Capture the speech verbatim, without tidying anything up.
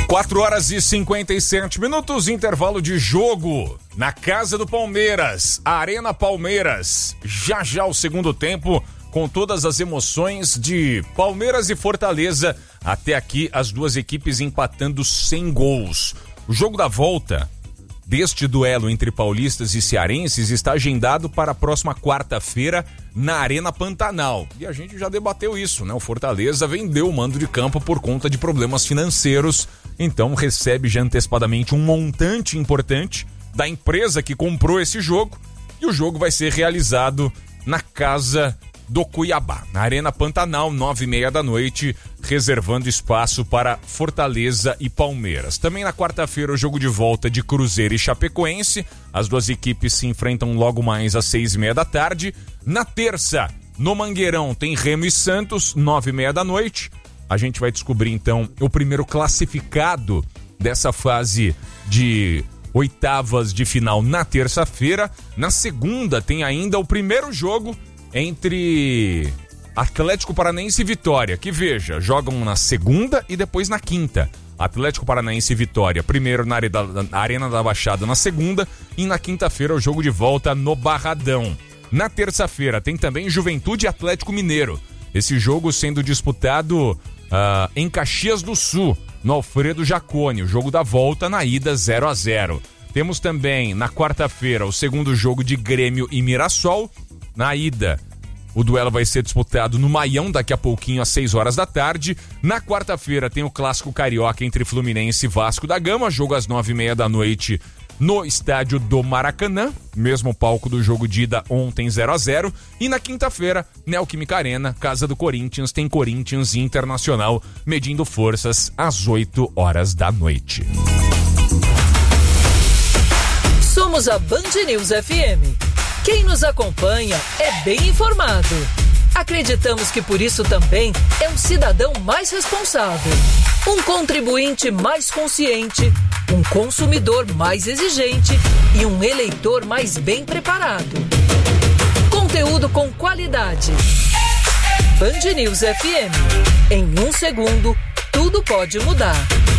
quatro horas e cinquenta e sete minutos, intervalo de jogo na casa do Palmeiras, Arena Palmeiras. Já já o segundo tempo, com todas as emoções de Palmeiras e Fortaleza. Até aqui as duas equipes empatando sem gols. O jogo da volta deste duelo entre paulistas e cearenses está agendado para a próxima quarta-feira na Arena Pantanal. E a gente já debateu isso, né? O Fortaleza vendeu o mando de campo por conta de problemas financeiros, então recebe já antecipadamente um montante importante da empresa que comprou esse jogo, e o jogo vai ser realizado na casa do Cuiabá, na Arena Pantanal, nove e meia da noite, reservando espaço para Fortaleza e Palmeiras. Também na quarta-feira o jogo de volta de Cruzeiro e Chapecoense. As duas equipes se enfrentam logo mais às seis e meia da tarde. Na terça, no Mangueirão, tem Remo e Santos, nove e meia da noite. A gente vai descobrir então o primeiro classificado dessa fase de oitavas de final na terça-feira. Na segunda tem ainda o primeiro jogo entre Atlético Paranaense e Vitória, que veja, jogam na segunda e depois na quinta. Atlético Paranaense e Vitória, primeiro na Arena da Baixada na segunda, e na quinta-feira o jogo de volta no Barradão. Na terça-feira tem também Juventude e Atlético Mineiro, esse jogo sendo disputado uh, em Caxias do Sul, no Alfredo Jaconi, o jogo da volta na ida zero a zero. Temos também na quarta-feira o segundo jogo de Grêmio e Mirassol. Na ida, o duelo vai ser disputado no Maião daqui a pouquinho, às seis horas da tarde. Na quarta-feira tem o clássico carioca entre Fluminense e Vasco da Gama, jogo às nove e meia da noite no estádio do Maracanã, mesmo palco do jogo de ida ontem zero a zero. E na quinta-feira, Neoquímica Arena, casa do Corinthians, tem Corinthians e Internacional medindo forças às oito horas da noite. Somos a Band News F M. Quem nos acompanha é bem informado. Acreditamos que por isso também é um cidadão mais responsável, um contribuinte mais consciente, um consumidor mais exigente e um eleitor mais bem preparado. Conteúdo com qualidade. Band News F M. Em um segundo, tudo pode mudar.